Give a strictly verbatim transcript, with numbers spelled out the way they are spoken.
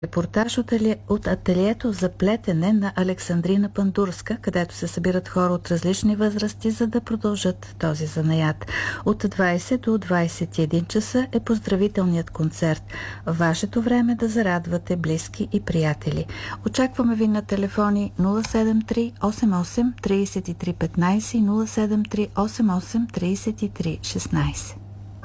Репортаж от, али... от ателието за плетене на Александрина Пандурска, където се събират хора от различни възрасти, за да продължат този занаят. От двайсет до двайсет и един часа е поздравителният концерт. Вашето време да зарадвате близки и приятели. Очакваме ви на телефони нула седем три осем осем три три едно пет и нула седем три осем осем три три едно шест.